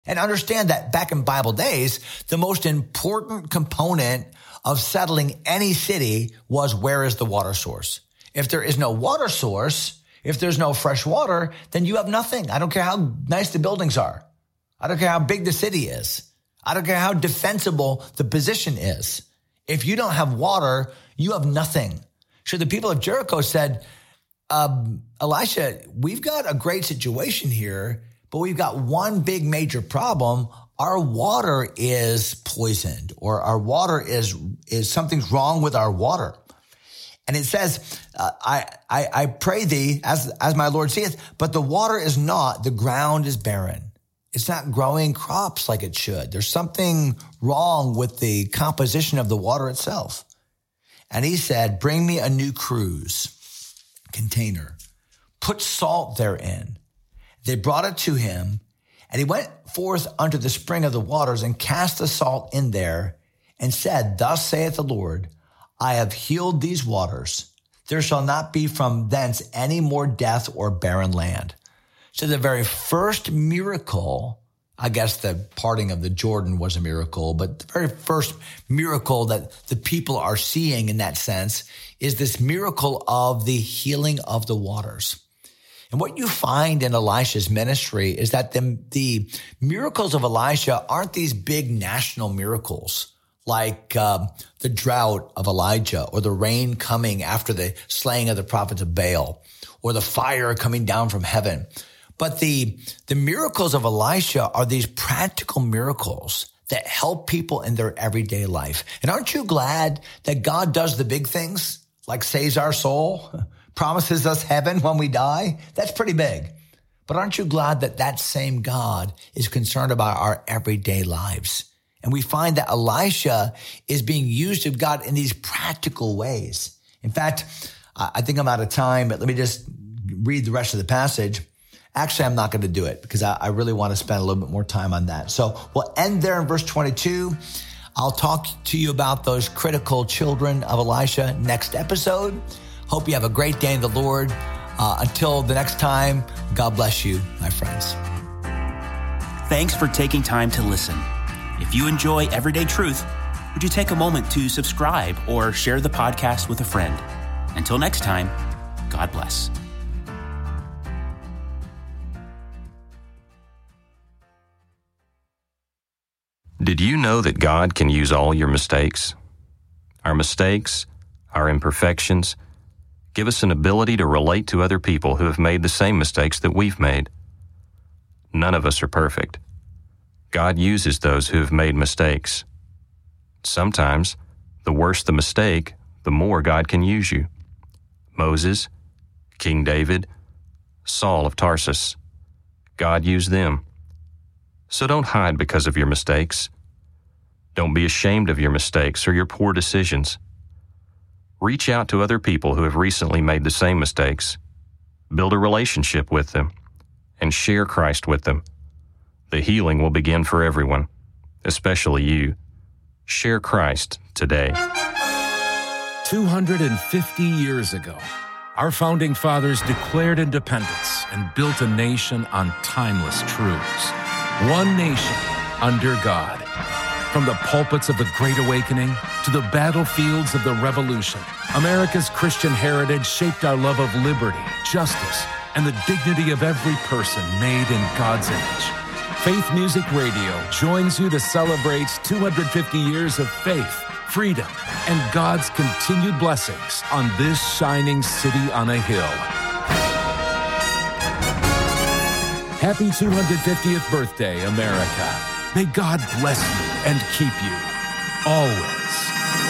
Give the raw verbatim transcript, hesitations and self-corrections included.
And understand that back in Bible days, the most important component of settling any city was, where is the water source? If there is no water source, if there's no fresh water, then you have nothing. I don't care how nice the buildings are. I don't care how big the city is. I don't care how defensible the position is. If you don't have water, you have nothing. So the people of Jericho said, um, Elisha, we've got a great situation here, but we've got one big major problem. Our water is poisoned, or our water is, is something's wrong with our water. And it says, uh, I, I, I pray thee as, as my Lord seeth, but the water is not, the ground is barren. It's not growing crops like it should. There's something wrong with the composition of the water itself. And he said, bring me a new cruse container, put salt therein. They brought it to him, and he went forth unto the spring of the waters and cast the salt in there and said, thus saith the Lord, I have healed these waters. There shall not be from thence any more death or barren land. So the very first miracle, I guess the parting of the Jordan was a miracle, but the very first miracle that the people are seeing in that sense is this miracle of the healing of the waters. And what you find in Elisha's ministry is that the, the miracles of Elisha aren't these big national miracles like um, the drought of Elijah, or the rain coming after the slaying of the prophets of Baal, or the fire coming down from heaven. But the, the miracles of Elisha are these practical miracles that help people in their everyday life. And aren't you glad that God does the big things, like saves our soul, promises us heaven when we die? That's pretty big. But aren't you glad that that same God is concerned about our everyday lives? And we find that Elisha is being used of God in these practical ways. In fact, I think I'm out of time, but let me just read the rest of the passage. Actually, I'm not going to do it because I, I really want to spend a little bit more time on that. So we'll end there in verse twenty-two. I'll talk to you about those critical children of Elisha next episode. Hope you have a great day in the Lord. Uh, until the next time, God bless you, my friends. Thanks for taking time to listen. If you enjoy Everyday Truth, would you take a moment to subscribe or share the podcast with a friend? Until next time, God bless. Did you know that God can use all your mistakes? Our mistakes, our imperfections, give us an ability to relate to other people who have made the same mistakes that we've made. None of us are perfect. God uses those who have made mistakes. Sometimes, the worse the mistake, the more God can use you. Moses, King David, Saul of Tarsus. God used them. So don't hide because of your mistakes. Don't be ashamed of your mistakes or your poor decisions. Reach out to other people who have recently made the same mistakes. Build a relationship with them and share Christ with them. The healing will begin for everyone, especially you. Share Christ today. two hundred fifty years ago, our founding fathers declared independence and built a nation on timeless truths. One nation under God. From the pulpits of the Great Awakening to the battlefields of the Revolution, America's Christian heritage shaped our love of liberty, justice, and the dignity of every person made in God's image. Faith Music Radio joins you to celebrate two hundred fifty years of faith, freedom, and God's continued blessings on this shining city on a hill. Happy two hundred fiftieth birthday, America. May God bless you and keep you always.